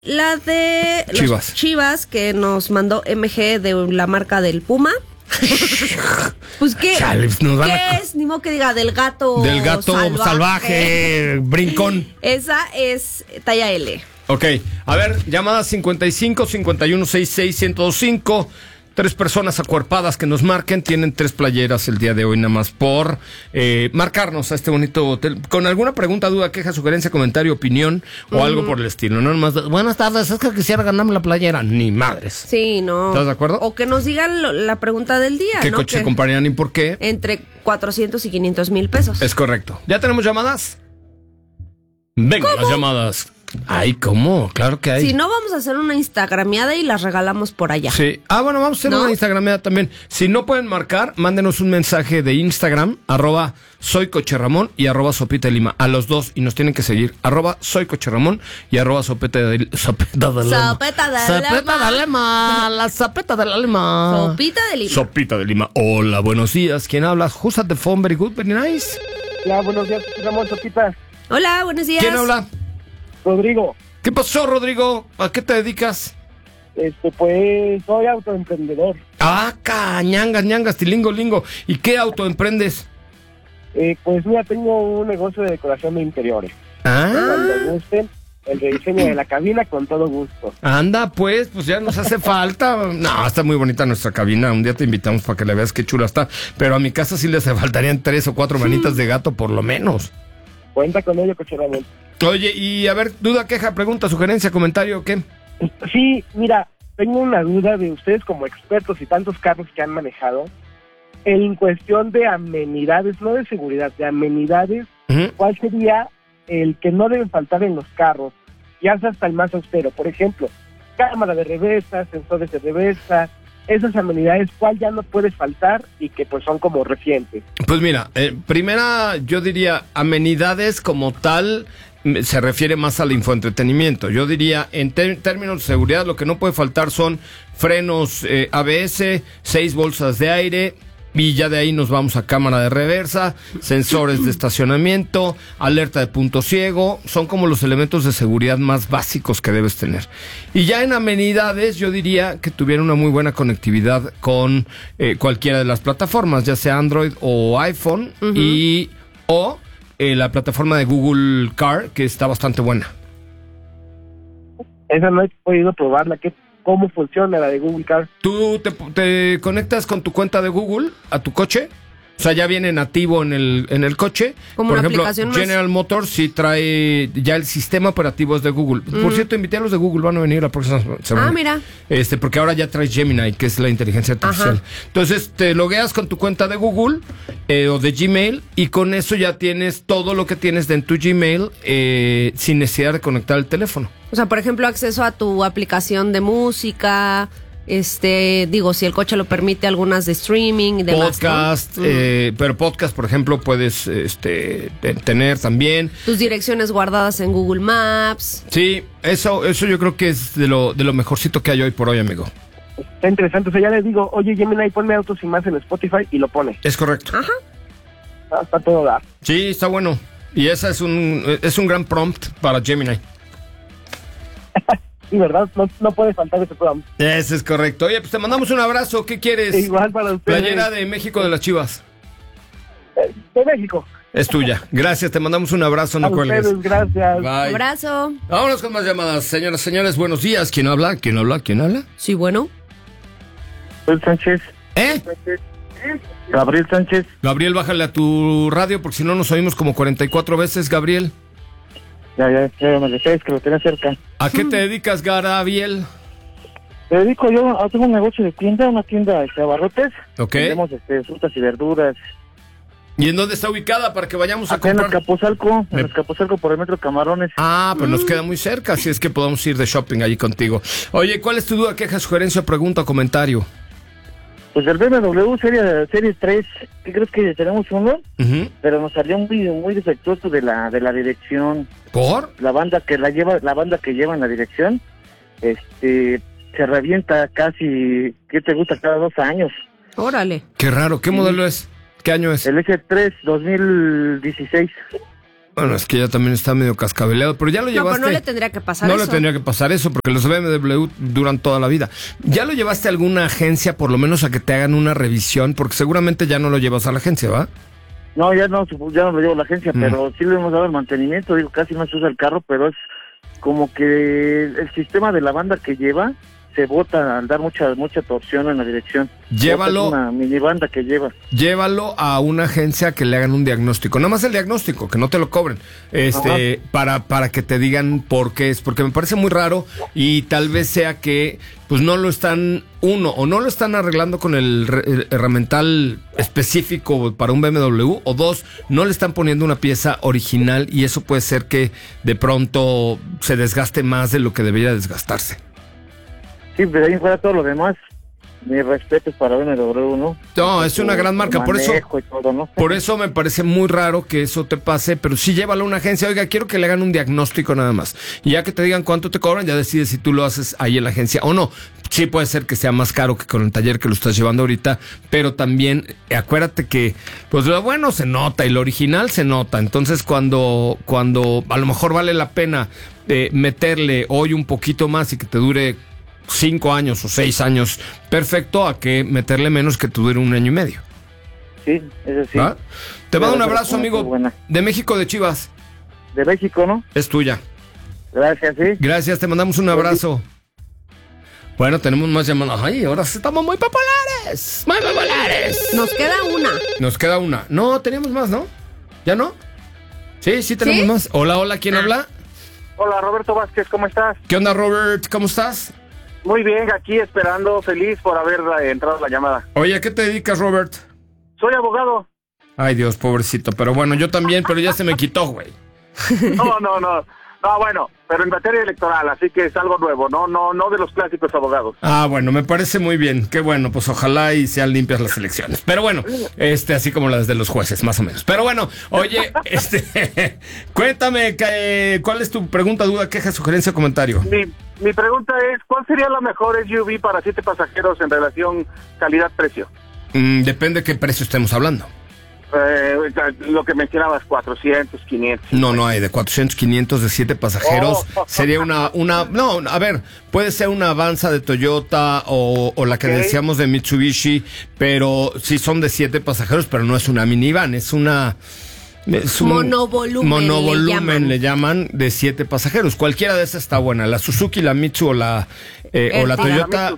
La de Chivas. Chivas que nos mandó MG de la marca del Puma. Pues qué, Chale, nos van ¿qué es? Ni modo que diga del gato salvaje, brincón. Esa es talla L. Ok, a ver, llamada 55 51 66 1025. 3 personas acuerpadas que nos marquen. Tienen 3 playeras el día de hoy, nada más por marcarnos a este bonito hotel. Con alguna pregunta, duda, queja, sugerencia, comentario, opinión o algo por el estilo. No nomás, buenas tardes, es que quisiera ganarme la playera. Ni madres. Sí, no. ¿Estás de acuerdo? O que nos digan la pregunta del día, ¿Qué ¿no? coche se comprarían y por qué? Entre 400 y 500 mil pesos. Es correcto. ¿Ya tenemos llamadas? Venga, ¿Cómo? las llamadas. Ay, ¿cómo? Claro que hay. Si no, vamos a hacer una instagrameada y las regalamos por allá. Sí. Bueno, vamos a hacer ¿No? una instagrameada también. Si no pueden marcar, mándenos un mensaje de Instagram, @soycocherramón y @sopita de lima. A los dos, y nos tienen que seguir, @soycocherramón y @sopita de lima. Sopita de lima. La sopita de la lima. Sopita de lima. Sopita de lima. Hola, buenos días. ¿Quién habla? Who's at the phone? Very good, very nice. Hola, buenos días, Ramón Sopita. Hola, buenos días. ¿Quién habla? Rodrigo, ¿Qué pasó, Rodrigo? ¿A qué te dedicas? pues soy autoemprendedor. Ñangas, tilingo, lingo. ¿Y qué autoemprendes? Pues mira, tengo un negocio de decoración de interiores. Cuando gusten, el rediseño de la cabina con todo gusto. Anda, pues ya nos hace falta. No, está muy bonita nuestra cabina. Un día te invitamos para que la veas qué chula está. Pero a mi casa sí les faltarían 3 o 4 manitas de gato, por lo menos. Cuenta con ello, Coche Ramón. Oye, y a ver, duda, queja, pregunta, sugerencia, comentario, ¿qué? Sí, mira, tengo una duda de ustedes como expertos y tantos carros que han manejado. En cuestión de amenidades, no de seguridad, de amenidades, ¿cuál sería el que no deben faltar en los carros? Ya sea hasta el más austero. Por ejemplo, cámara de reversa, sensores de reversa, esas amenidades, ¿cuál ya no puede faltar y que pues son como recientes? Pues mira, primera, yo diría, amenidades como tal se refiere más al infoentretenimiento. Yo diría, en términos de seguridad, lo que no puede faltar son frenos ABS, 6 bolsas de aire, y ya de ahí nos vamos a cámara de reversa, sensores de estacionamiento, alerta de punto ciego. Son como los elementos de seguridad más básicos que debes tener. Y ya en amenidades, yo diría que tuviera una muy buena conectividad con cualquiera de las plataformas, ya sea Android o iPhone, o la plataforma de Google Car, que está bastante buena. Esa no he podido probarla. ¿Cómo funciona la de Google Car? ¿Tú te conectas con tu cuenta de Google a tu coche? O sea, ya viene nativo en el coche. Como por una ejemplo, aplicación más. General Motors sí trae ya el sistema operativo es de Google. Por cierto, invité a los de Google, van a venir la próxima semana. Mira. Porque ahora ya trae Gemini, que es la inteligencia artificial. Ajá. Entonces, te logueas con tu cuenta de Google o de Gmail y con eso ya tienes todo lo que tienes en tu Gmail sin necesidad de conectar el teléfono. O sea, por ejemplo, acceso a tu aplicación de música, si el coche lo permite, algunas de streaming y demás, podcast, ¿no? pero podcast, por ejemplo, puedes tener también. Tus direcciones guardadas en Google Maps. Sí, eso yo creo que es de lo mejorcito que hay hoy por hoy, amigo. Está interesante. O sea, ya le digo, oye, Gemini, ponme Autos y Más en Spotify y lo pone. Es correcto. Ajá. Está todo dar. Sí, está bueno. Y esa es un gran prompt para Gemini. Sí, ¿verdad? No puede faltar ese programa. Ese es correcto. Oye, pues te mandamos un abrazo. ¿Qué quieres? Igual para ustedes. Playera de México de las Chivas. De México. Es tuya. Gracias, te mandamos un abrazo, no A cuelgues. ustedes, gracias. Bye. Abrazo. Vámonos con más llamadas. Señoras, señores, buenos días. ¿Quién habla? ¿Quién habla? ¿Quién habla? Sí, bueno. Gabriel Sánchez. Gabriel Sánchez. Gabriel, bájale a tu radio porque si no nos oímos como 44 veces, Gabriel. Ya me dejé, es que lo tenía cerca. ¿A qué te dedicas, Gabriel? Me dedico tengo un negocio de tienda, una tienda de abarrotes. Ok. Tenemos frutas y verduras. ¿Y en dónde está ubicada para que vayamos a Acá comprar? en Azcapotzalco, por el metro Camarones. Pues nos queda muy cerca, así es que podemos ir de shopping allí contigo. Oye, ¿cuál es tu duda, queja, sugerencia, pregunta o comentario? Pues el BMW serie 3, ¿qué crees que tenemos uno? Pero nos salió muy defectuoso de la dirección. ¿Por? La banda que lleva en la dirección, se revienta casi, ¿qué te gusta? Cada 2 años. Órale. Qué raro, ¿qué modelo es? ¿Qué año es? El S3 2016. Bueno, es que ya también está medio cascabeleado, pero ya lo llevaste. No, pero no le tendría que pasar eso. eso. No le tendría que pasar eso, porque los BMW duran toda la vida. ¿Ya lo llevaste a alguna agencia, por lo menos a que te hagan una revisión? Porque seguramente ya no lo llevas a la agencia, ¿va? No, ya no lo llevo a la agencia, pero sí le hemos dado el mantenimiento. Digo, casi no se usa el carro, pero es como que el sistema de la banda que lleva se bota al dar mucha torsión en la dirección. Llévalo. Es una mini banda que lleva. Llévalo a una agencia que le hagan un diagnóstico. Nada más el diagnóstico, que no te lo cobren. Para que te digan por qué es. Porque me parece muy raro y tal vez sea que pues no lo están, o no lo están arreglando con el herramental específico para un BMW, o dos, no le están poniendo una pieza original y eso puede ser que de pronto se desgaste más de lo que debería desgastarse. Sí, pero ahí fuera todo lo demás. Mi respeto para BMW, ¿no? No, es una gran marca, por eso, todo, ¿no? por eso me parece muy raro que eso te pase, pero sí llévalo a una agencia. Oiga, quiero que le hagan un diagnóstico nada más. Y ya que te digan cuánto te cobran, ya decides si tú lo haces ahí en la agencia o no. Sí puede ser que sea más caro que con el taller que lo estás llevando ahorita, pero también acuérdate que pues lo bueno se nota y lo original se nota. Entonces cuando a lo mejor vale la pena meterle hoy un poquito más y que te dure 5 años o 6 años, perfecto, a que meterle menos que te dure 1 año y medio. Sí, eso sí. ¿Va? Te mando un abrazo, amigo. De México, de Chivas. De México, ¿no? Es tuya. Gracias, sí. Gracias, te mandamos un abrazo. Bueno, tenemos más llamadas. Ay, ahora estamos muy populares. Muy populares. Nos queda una. No, teníamos más, ¿no? ¿Ya no? Sí, tenemos más. Hola, ¿quién habla? Hola, Roberto Vázquez, ¿cómo estás? ¿Qué onda, Robert? ¿Cómo estás? Muy bien, aquí esperando, feliz por haber entrado a la llamada. Oye, ¿a qué te dedicas, Robert? Soy abogado. Ay, Dios, pobrecito. Pero bueno, yo también, pero ya se me quitó, güey. No, bueno, pero en materia electoral, así que es algo nuevo, no de los clásicos abogados. Ah, bueno, me parece muy bien. Qué bueno, pues ojalá y sean limpias las elecciones. Pero bueno, así como las de los jueces, más o menos. Pero bueno, oye, cuéntame, ¿cuál es tu pregunta, duda, queja, sugerencia o comentario? Mi pregunta es, ¿cuál sería la mejor SUV para 7 pasajeros en relación calidad-precio? Depende de qué precio estemos hablando. Lo que mencionabas, 400, 500. No hay de 400, 500 de 7 pasajeros. Sería no, a ver, puede ser una Avanza de Toyota o la que decíamos de Mitsubishi, pero sí son de 7 pasajeros, pero no es una minivan, es un monovolumen le llaman de 7 pasajeros. Cualquiera de esas está buena, la Suzuki, la Mitsu o la Toyota.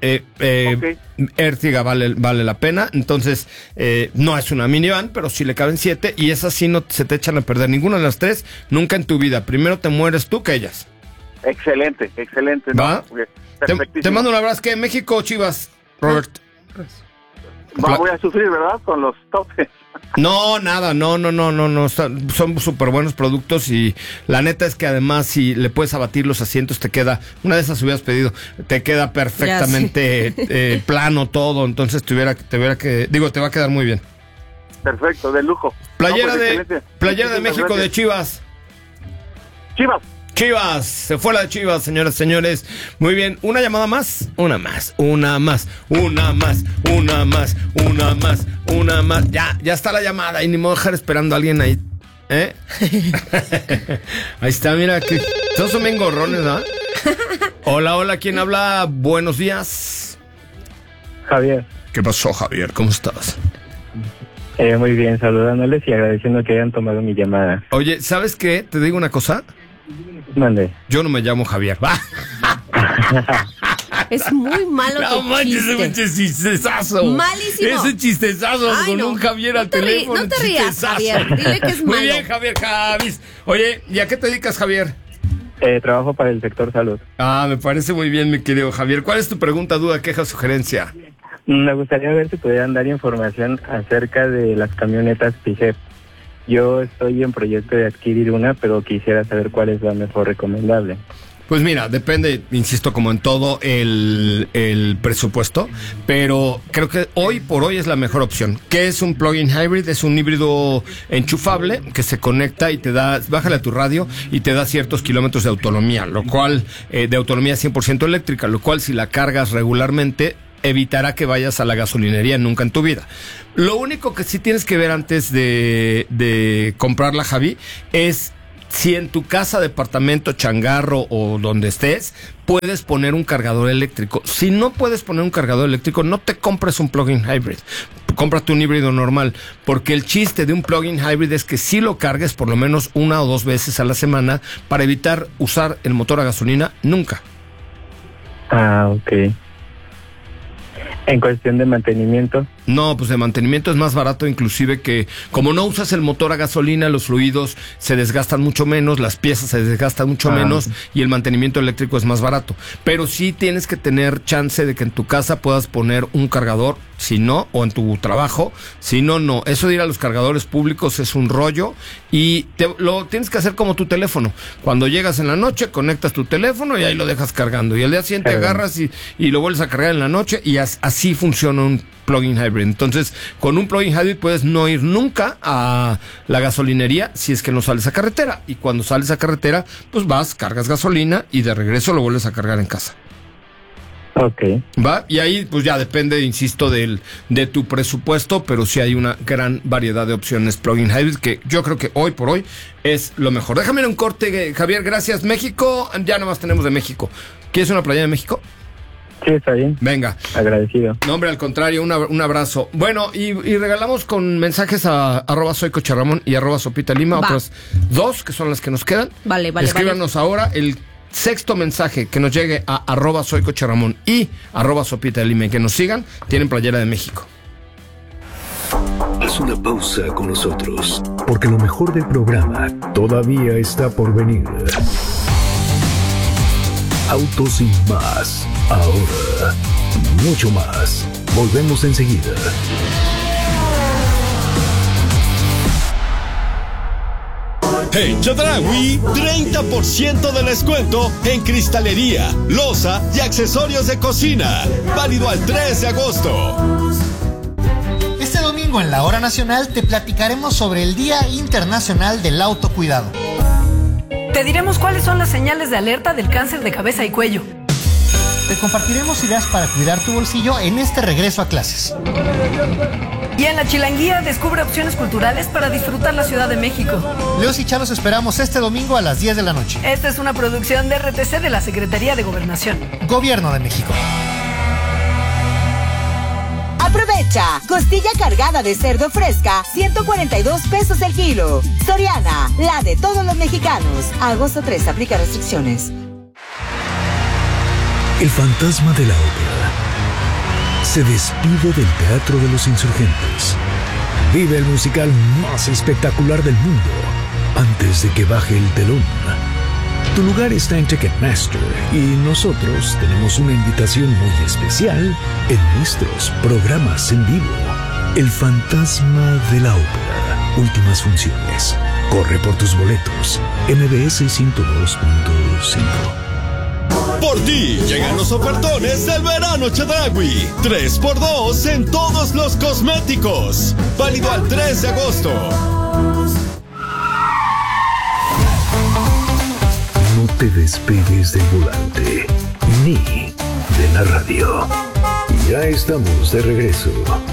Ertiga vale la pena. Entonces no es una minivan, pero sí le caben 7 y esas sí no se te echan a perder ninguna de las 3 nunca en tu vida. Primero te mueres tú que ellas. Excelente. ¿Va? Te mando un abrazo. ¿Qué? ¿México o Chivas, Robert? Voy a sufrir, ¿verdad? Con los topes. No, nada, no, son súper buenos productos y la neta es que además si le puedes abatir los asientos te queda, una de esas hubieras pedido, te queda perfectamente plano todo, entonces te va a quedar muy bien. Perfecto, de lujo. Playera de México, gracias. De Chivas. Chivas, se fue la de Chivas, señoras y señores. Muy bien, una llamada más. Una más. Ya está la llamada y ni modo dejar esperando a alguien ahí. Ahí está, mira que todos son bien gorrones, ¿no? Hola, ¿quién habla? Buenos días. Javier. ¿Qué pasó, Javier? ¿Cómo estás? Muy bien, saludándoles y agradeciendo que hayan tomado mi llamada. Oye, ¿sabes qué? Te digo una cosa. Mande. Yo no me llamo Javier. Es muy malo tu manches, chiste. Es un chistezazo. Malísimo. Es un chistezazo. Ay, con un Javier al teléfono. No te rías, Javier. Dile que es malo. Muy bien, Javier Javis. Oye, ¿y a qué te dedicas, Javier? Trabajo para el sector salud. Me parece muy bien, mi querido Javier. ¿Cuál es tu pregunta, duda, queja, sugerencia? Me gustaría ver si pudieran dar información acerca de las camionetas PIJEP. Yo estoy en proyecto de adquirir una, pero quisiera saber cuál es la mejor recomendable. Pues mira, depende, insisto, como en todo el presupuesto, pero creo que hoy por hoy es la mejor opción. ¿Qué es un plug-in hybrid? Es un híbrido enchufable que se conecta y te da, bájale a tu radio y te da ciertos kilómetros de autonomía, lo cual, de autonomía 100% eléctrica, lo cual si la cargas regularmente, evitará que vayas a la gasolinería nunca en tu vida. Lo único que sí tienes que ver antes de comprarla, Javi, es si en tu casa, departamento, changarro o donde estés, puedes poner un cargador eléctrico. Si no puedes poner un cargador eléctrico, no te compres un plug-in hybrid. Cómprate un híbrido normal, porque el chiste de un plug-in hybrid es que sí lo cargues por lo menos 1 o 2 veces a la semana para evitar usar el motor a gasolina nunca. Ok. En cuestión de mantenimiento. No, pues de mantenimiento es más barato, inclusive que como no usas el motor a gasolina, los fluidos se desgastan mucho menos, las piezas se desgastan mucho menos y el mantenimiento eléctrico es más barato. Pero sí tienes que tener chance de que en tu casa puedas poner un cargador, si no, o en tu trabajo, si no, no. Eso de ir a los cargadores públicos es un rollo y lo tienes que hacer como tu teléfono. Cuando llegas en la noche, conectas tu teléfono y ahí lo dejas cargando. Y al día siguiente agarras y lo vuelves a cargar en la noche y así funciona un plug-in hybrid. Entonces, con un plug-in hybrid puedes no ir nunca a la gasolinería si es que no sales a carretera. Y cuando sales a carretera, pues vas, cargas gasolina y de regreso lo vuelves a cargar en casa. Ok. ¿Va? Y ahí pues ya depende, insisto, de tu presupuesto, pero sí hay una gran variedad de opciones plug-in hybrid que yo creo que hoy por hoy es lo mejor. Déjame ir a un corte, Javier, gracias. México, ya nomás tenemos de México. ¿Quieres una playera de México? Sí, está bien. Venga. Agradecido. No, hombre, al contrario, un abrazo. Bueno, y regalamos con mensajes a @soycocherramón y @sopitalima, otras 2 que son las que nos quedan. Vale. Escríbanos ahora el 6º mensaje que nos llegue a @soycocherramón y @sopitalima, y que nos sigan, tienen playera de México. Haz una pausa con nosotros, porque lo mejor del programa todavía está por venir. Autos y más. Ahora, mucho más. Volvemos enseguida. En Chedraui, 30% de descuento en cristalería, loza y accesorios de cocina. Válido al 3 de agosto. Este domingo en la Hora Nacional te platicaremos sobre el Día Internacional del Autocuidado. Te diremos cuáles son las señales de alerta del cáncer de cabeza y cuello. Te compartiremos ideas para cuidar tu bolsillo en este regreso a clases. Y en la Chilanguía descubre opciones culturales para disfrutar la Ciudad de México. Leos y Chalos esperamos este domingo a las 10 de la noche. Esta es una producción de RTC de la Secretaría de Gobernación. Gobierno de México. Aprovecha, costilla cargada de cerdo fresca, 142 pesos el kilo. Soriana, la de todos los mexicanos. Agosto 3, aplica restricciones. El fantasma de la ópera se despide del Teatro de los Insurgentes. Vive el musical más espectacular del mundo antes de que baje el telón. Tu lugar está en Ticketmaster y nosotros tenemos una invitación muy especial en nuestros programas en vivo. El fantasma de la ópera. Últimas funciones. Corre por tus boletos. MBS 102.5. Por ti llegan los ofertones del verano Chedraui. 3x2 en todos los cosméticos. Válido al 3 de agosto. No te despegues del volante ni de la radio. Ya estamos de regreso.